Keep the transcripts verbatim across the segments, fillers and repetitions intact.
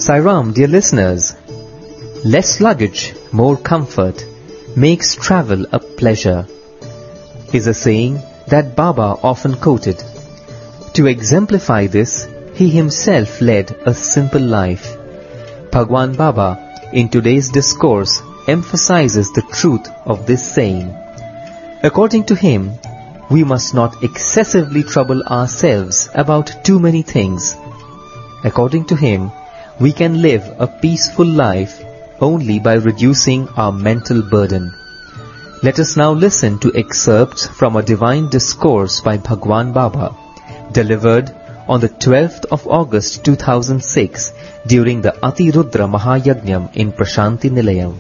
Sai Ram, dear listeners, less luggage, more comfort, makes travel a pleasure, is a saying that Baba often quoted. To exemplify this, he himself led a simple life. Bhagwan Baba, in today's discourse, emphasizes the truth of this saying. According to him, we must not excessively trouble ourselves about too many things. According to him, we can live a peaceful life only by reducing our mental burden. Let us now listen to excerpts from a divine discourse by Bhagwan Baba, delivered on the twelfth of August two thousand six during the Atirudra Mahayajnam in Prashanti Nilayam.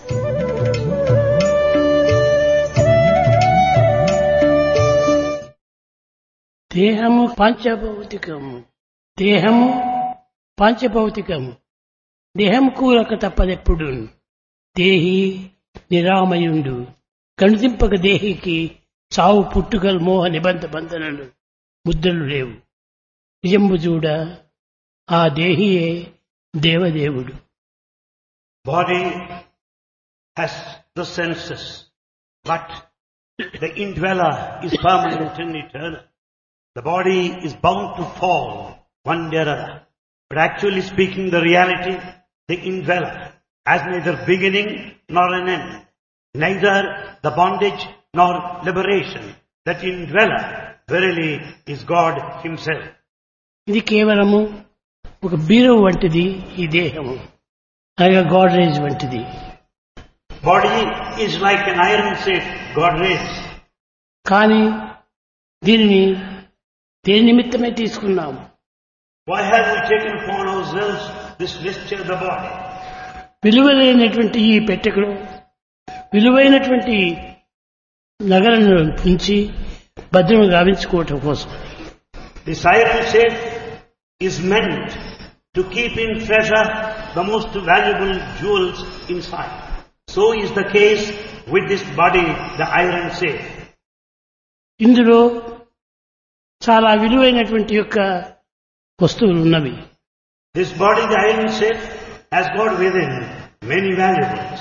దేహము పంచభౌతికము దేహము పంచభౌతికము దేహము కూరక తప్పదెప్పుడు దేహి నిరామయుండు కనుతింపక దేహికి చావు పుట్టుకలు మోహ నిబంధ బంధనలు ముద్రలు లేవు నిజంబు చూడ ఆ దేహియే దేవదేవుడు. Body has the senses, but the indweller is permanent and eternal. The body is bound to fall one day or other. But actually speaking, the reality, the indweller, has neither beginning nor an end, neither the bondage nor liberation. That indweller verily is God himself. ఇది కేవలము ఒక బీరో వంటిది ఈ దేహము, అనగా గాడ్రేజ్ వంటిది. Body is like an iron safe, Godrej. కానీ దీనిని దేని నిమిత్తమే తీసుకున్నాము? Why have we taken upon ourselves this vesture of the body? విలువైనటువంటి ఈ పెట్టెలో విలువైనటువంటి నగలను ఉంచి భద్రము గావించుకోవటం కోసం. This iron safe is meant to keep in treasure the most valuable jewels inside. So is the case with this body, the iron safe. ఇందులో చాలా విలువైనటువంటి యొక్క వస్తువులు ఉన్నవి. This body, the iron safe, has got within many valuables.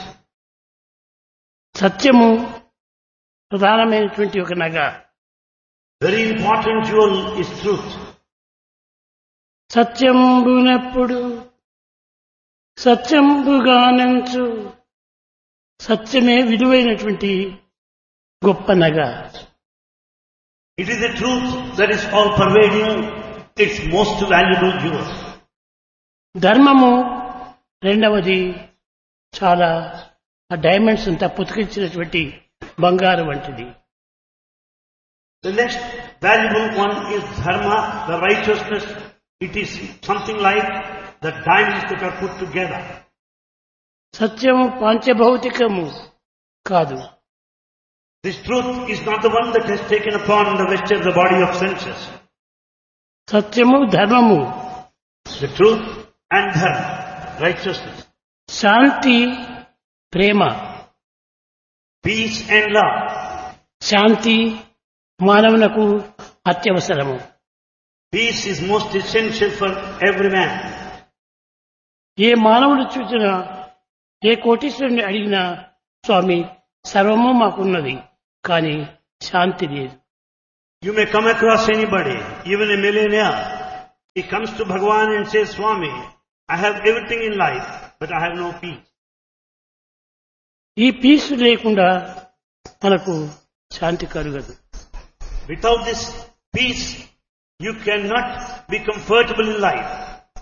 సత్యము ప్రధానమైనటువంటి ఒక నగ. Very important jewel is truth. సత్యంబునప్పుడు సత్యంబుగానంచు సత్యమే విలువైనటువంటి గొప్ప నగ. It is the truth that is all pervading, its most valuable jewel. ధర్మము రెండవది చాలా ఆ డైమండ్స్ అంతా పుతికించినటువంటి బంగారు వంటిది. The next valuable one is dharma, the righteousness. It is something like the diamonds that are put together. సత్యము పంచభౌతికము కాదు. This truth is not the one that has taken upon the vesture of the body of senses. సత్యము ధర్మము, The truth and dharma, righteousness. Shanti Prema. Peace and love. Shanti మానవునకు అత్యవసరము. Peace is most essential for every man. ఏ మానవుడు చూసినా ఏ కోటీశ్వరుని అడిగినా స్వామి సర్వము మాకున్నది కానీ శాంతి లేదు. You may come across anybody, even a millionaire. He comes to Bhagwan and says, Swami, I have everything in life, but I have no peace. ఈ piece లేకుండా మనకు శాంతి కలుగదు. Without this peace, you cannot be comfortable in life.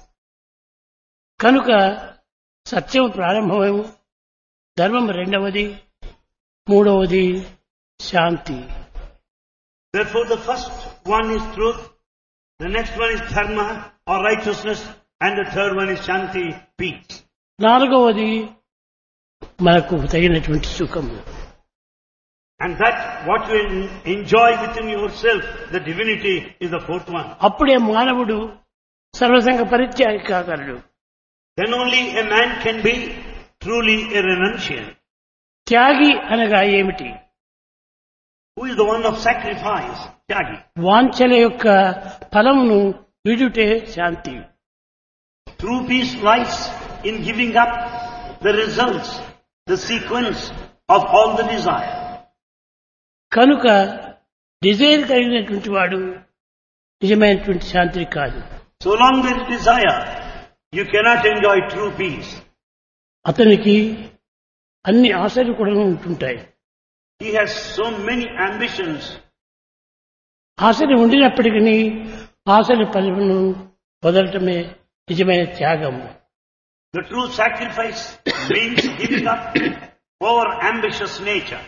కనుక సత్యం ప్రారంభమేమో, ధర్మం రెండవది, మూడవది శాంతి. Therefore, the first one is truth, the next one is dharma or righteousness, and the third one is shanti, peace. నాలుగవది మనకు తగినటువంటి సుఖము. And that what you enjoy within yourself, the divinity, is the fourth one. అప్పుడే మానవుడు సర్వసంగ పరిత్యాగి కాగలడు. Then only a man can be truly a renunciant. త్యాగి అనగా ఏమిటి? Who is the one of sacrifice? Tyagi. వాంఛల యొక్క ఫలమును విడుటే శాంతి. True peace lies in giving up the results, the sequence of all the desire. కనుక Dzire కలిగినటువంటి వాడు నిజమైనటువంటి శాంతి కాదు. So long there is desire, you cannot enjoy true peace. అతనికి అన్ని ఆశలు కూడా ఉంటుంటాయి. He has so many ambitions. ఆశలు ఉండినప్పటికీ ఆశల ఫలమును వదలటమే నిజమైన త్యాగం. The true sacrifice means giving up over ambitious nature.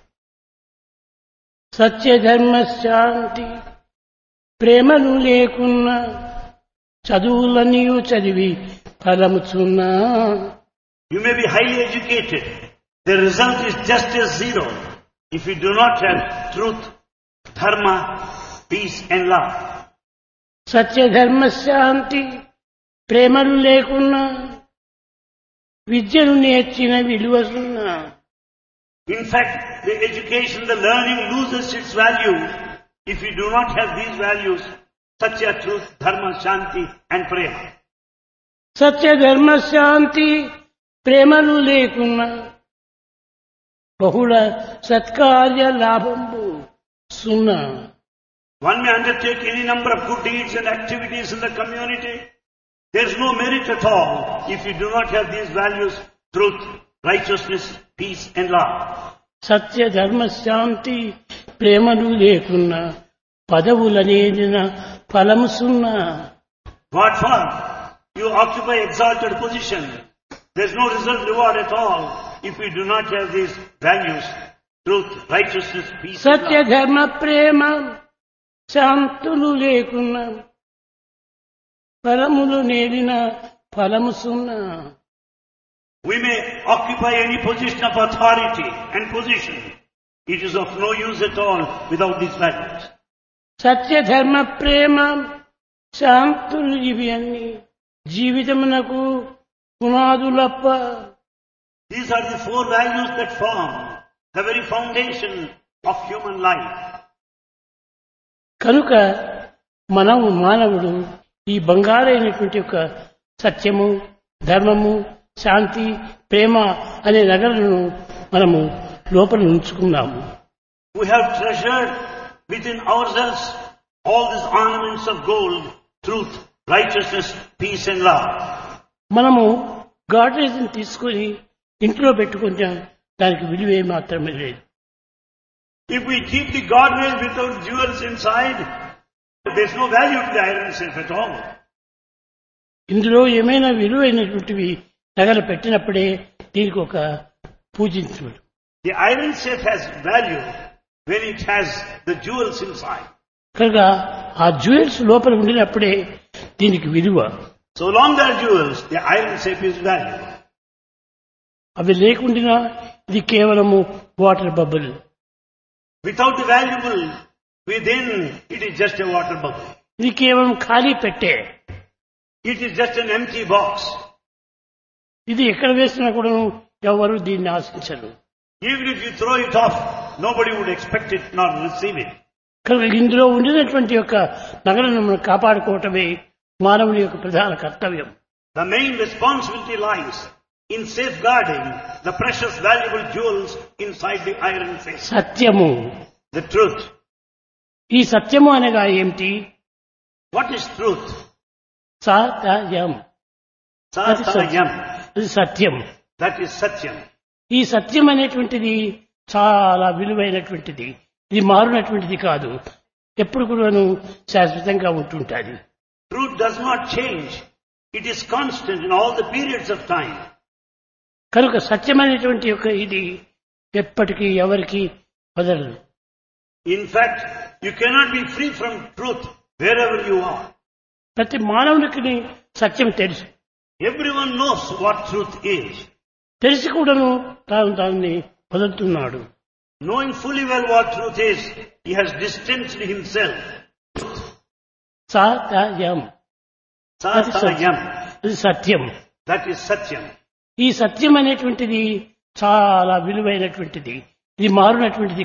సత్య ధర్మ శాంతి ప్రేమను లేకున్నా చదువులన్నీ చదివి ఫలముచున్నా. You may be highly educated. The result is just as zero if you do not have truth, dharma, peace and love. సత్య ధర్మ శాంతి ప్రేమలు లేకున్నా విద్యను నేర్చిన విలువ సున్నా. In fact, the education, the learning loses its value if you do not have these values, satya, truth, dharma, shanti and prema. సత్య ధర్మ శాంతి ప్రేమలు లేకున్నా బహుళ సత్కార్య లాభంబు సున్నా. One may undertake any number of good deeds and activities in the community. There is no merit at all if you do not have these values, truth, righteousness, peace and love. సత్య ధర్మ శాంతి ప్రేమలు లేకున్నా పదవులనేదిన ఫలము సున్నా. What for? You occupy exalted position. There is no result reward at all if you do not have these values, truth, righteousness, peace and Satya love. ధర్మ ప్రేమ శాంతులు లేకున్నా ఫలములు నేడిన ఫలము సున్నా. We may occupy any position of authority and position. It is of no use at all without these values. సత్య ధర్మ ప్రేమ శాంతులు ఇవి అన్ని జీవితమునకు పునాదులప్ప. These are the four values that form the very foundation of human life. కనుక మనము మానవుడు ఈ బంగారైనటువంటి ఒక సత్యము ధర్మము శాంతి ప్రేమ అనే నగలను మనము లోపల ఉంచుకున్నాము. We have treasured within ourselves all these ornaments of gold, truth, righteousness, peace and love. మనము గాడ్రేజ్ని తీసుకొని ఇంట్లో పెట్టుకుంటే దానికి విలువే మాత్రమే లేదు. If we keep the Godhead without jewels inside, there is no value to the iron safe at all. ఇందులో ఏమైనా విలువైనటువంటివి నగలు పెట్టినప్పుడే దీనికి ఒక పూజించుడు. The iron safe has value when it has the jewels inside. కనుక ఆ జ్యువెల్స్ లోపల ఉండినప్పుడే దీనికి విలువ. So long there are jewels, the iron safe is valuable. అవి లేకుండా ఇది కేవలము water bubble. Without the valuable within, it is just a water bubble. ఇది కేవలం ఖాళీ పెట్టే. It is just an empty box. ఇది ఎక్కడ వేసినా కూడా ఎవరు దీన్ని ఆశించరు. Even if you throw it off, nobody would expect it nor receive it. కనుక ఇందులో ఉండినటువంటి యొక్క నగలను మనం కాపాడుకోవటమే మానవుని యొక్క ప్రధాన కర్తవ్యం. The main responsibility lies in safeguarding the precious valuable jewels inside the iron safe. సత్యము. The truth. ఈ సత్యము అనగా ఏమిటి? What is truth? Satyam. Satyam. అది సత్యం. That is Satyam. ఈ సత్యం అనేటువంటిది చాలా విలువైనటువంటిది. ఇది మారునటువంటిది కాదు. ఎప్పుడు కూడాను శాశ్వతంగా ఉంటుంటుంది. Truth does not change. It is constant in all the periods of time. కనుక సత్యం అనేటువంటి యొక్క ఇది ఎప్పటికీ ఎవరికి వదలదు. In fact, you cannot be free from truth wherever you are. ప్రతి మానవునికి సత్యం తెలుసు. Everyone knows what truth is. తెలిసి కూడాను తాను దాన్ని వదులుతున్నాడు. Knowing fully well what truth is, he has distanced himself. Satyam. Satyam. అది సత్యం. That is Satyam. ఈ సత్యం అనేటువంటిది చాలా విలువైనటువంటిది. ఇది మారునటువంటిది